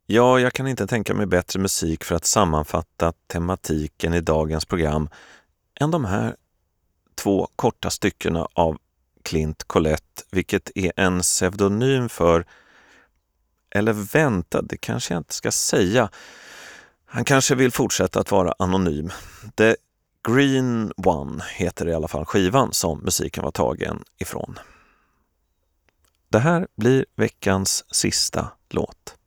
Ja, jag kan inte tänka mig bättre musik för att sammanfatta tematiken i dagens program än de här två korta styckena av Clint Collette, vilket är en pseudonym för, eller vänta, det kanske jag inte ska säga. Han kanske vill fortsätta att vara anonym. The Green One heter i alla fall skivan som musiken var tagen ifrån. Det här blir veckans sista låt.